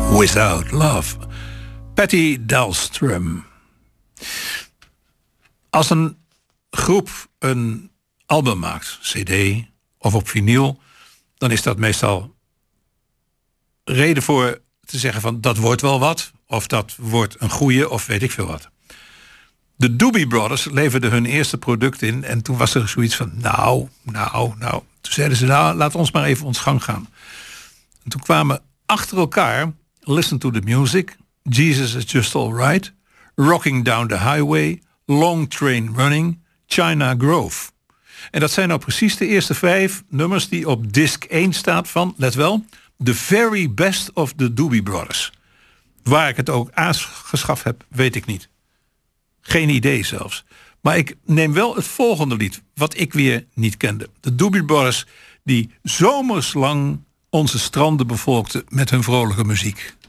Without Love. Patti Dahlström. Als een groep een album maakt, cd of op vinyl, dan is dat meestal reden voor te zeggen van dat wordt wel wat, of dat wordt een goeie, of weet ik veel wat. De Doobie Brothers leverden hun eerste product in en toen was er zoiets van nou. Toen zeiden ze laat ons maar even ons gang gaan. En toen kwamen achter elkaar Listen to the Music, Jesus is Just Alright, Rocking Down the Highway, Long Train Running, China Grove. En dat zijn nou precies de eerste 5 nummers die op disc 1 staat van, let wel, The Very Best of the Doobie Brothers. Waar ik het ook aangeschaft heb, weet ik niet. Geen idee zelfs. Maar ik neem wel het volgende lied, wat ik weer niet kende. De Doobie Brothers die zomerslang onze stranden bevolkten met hun vrolijke muziek.